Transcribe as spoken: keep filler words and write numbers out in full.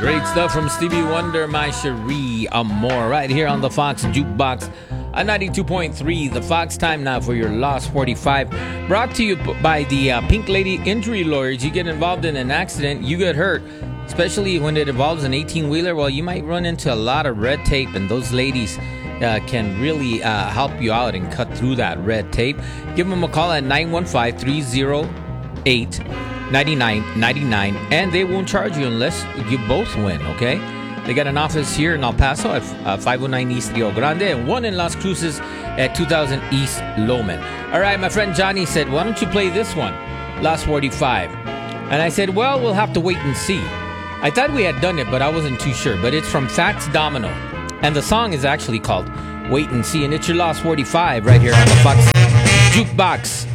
Great stuff from Stevie Wonder, My Cherie Amour, right here on the Fox Jukebox at ninety-two point three. The Fox time now for your Lost forty-five. Brought to you by the uh, Pink Lady Injury Lawyers. You get involved in an accident, you get hurt, especially when it involves an eighteen-wheeler. Well, you might run into a lot of red tape, and those ladies uh, can really uh, help you out and cut through that red tape. Give them a call at nine one five, three oh eight, nine nine nine nine, and they won't charge you unless you both win, okay? They got an office here in El Paso at uh, five oh nine East Rio Grande and one in Las Cruces at two thousand East Loman. All right, my friend Johnny said, why don't you play this one, Lost forty-five? And I said, well, we'll have to wait and see. I thought we had done it, but I wasn't too sure. But it's from Fats Domino, and the song is actually called Wait and See, and it's your Lost forty-five right here on the Fox Jukebox